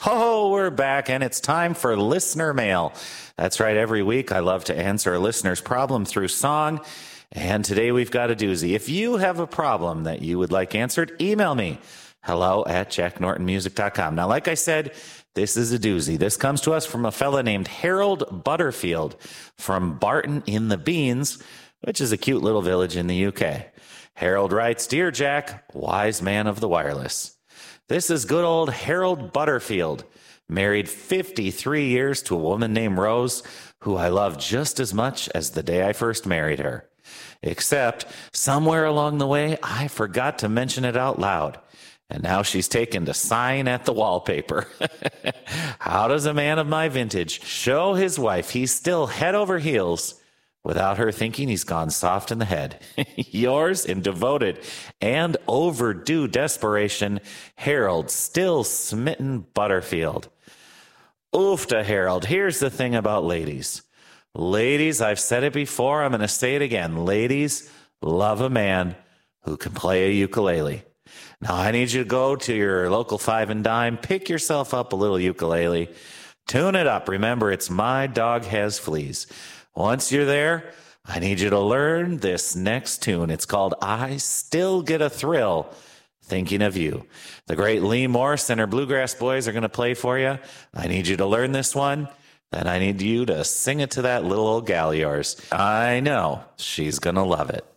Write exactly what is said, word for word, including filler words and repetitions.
Ho, we're back, and it's time for listener mail. That's right, every week I love to answer a listener's problem through song, and today we've got a doozy. If you have a problem that you would like answered, email me, hello at jack norton music dot com. Now, like I said, this is a doozy. This comes to us from a fella named Harold Butterfield from Barton in the Beans, which is a cute little village in the U K. Harold writes, Dear Jack, wise man of the wireless. This is good old Harold Butterfield, married fifty-three years to a woman named Rose, who I love just as much as the day I first married her. Except, somewhere along the way, I forgot to mention it out loud. And now she's taken to sign at the wallpaper. How does a man of my vintage show his wife he's still head over heels without her thinking he's gone soft in the head? Yours in devoted and overdue desperation, Harold, still smitten Butterfield. Oofta, Harold. Here's the thing about ladies. Ladies, I've said it before, I'm going to say it again. Ladies love a man who can play a ukulele. Now, I need you to go to your local five and dime, pick yourself up a little ukulele, tune it up. Remember, it's My Dog Has Fleas. Once you're there, I need you to learn this next tune. It's called I Still Get a Thrill Thinking of You. The great Lee Morse and her Bluegrass Boys are going to play for you. I need you to learn this one. Then I need you to sing it to that little old gal of yours. I know she's going to love it.